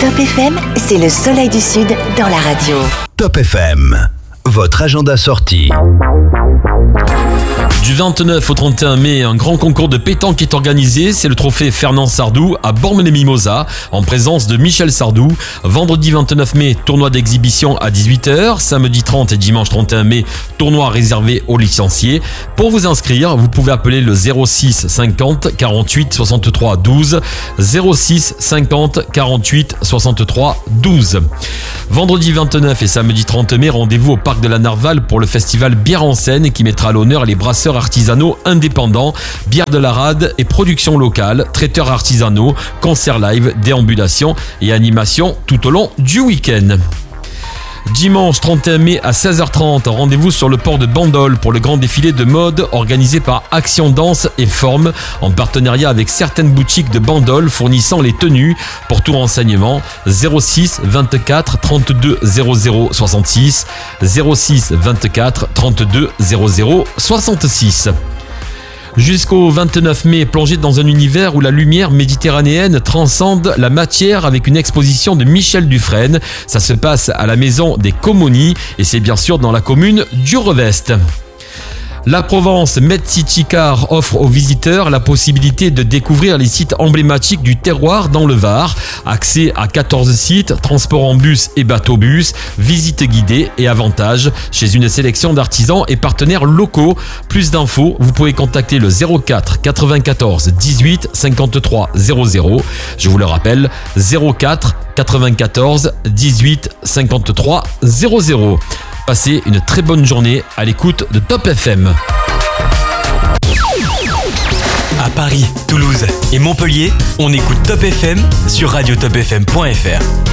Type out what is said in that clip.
Top FM, c'est le soleil du Sud dans la radio. Top FM, votre agenda sortie. Du 29 au 31 mai, un grand concours de pétanque est organisé. C'est le trophée Fernand Sardou à Bormes-les-Mimosas, en présence de Michel Sardou. Vendredi 29 mai, tournoi d'exhibition à 18h. Samedi 30 et dimanche 31 mai, tournoi réservé aux licenciés. Pour vous inscrire, vous pouvez appeler le 06 50 48 63 12. 06 50 48 63 12. Vendredi 29 et samedi 30 mai, rendez-vous au parc de la Narval pour le festival Bière en Seine qui mettra à l'honneur les brasseurs artisanaux indépendants, bière de la rade et production locale, traiteurs artisanaux, concerts live, déambulations et animations tout au long du week-end. Dimanche 31 mai à 16h30, rendez-vous sur le port de Bandol pour le grand défilé de mode organisé par Action Danse et Forme en partenariat avec certaines boutiques de Bandol fournissant les tenues. Pour tout renseignement, 06 24 32 00 66, 06 24 32 00 66. Jusqu'au 29 mai, plongez dans un univers où la lumière méditerranéenne transcende la matière avec une exposition de Michel Dufresne. Ça se passe à la maison des Comonies et c'est bien sûr dans la commune du Revest. La Provence MedCity Car offre aux visiteurs la possibilité de découvrir les sites emblématiques du terroir dans le Var. Accès à 14 sites, transport en bus et bateau-bus, visite guidée et avantages chez une sélection d'artisans et partenaires locaux. Plus d'infos, vous pouvez contacter le 04 94 18 53 00. Je vous le rappelle, 04 94 18 53 00. Passez une très bonne journée à l'écoute de Top FM. À Paris, Toulouse et Montpellier, on écoute Top FM sur radiotopfm.fr.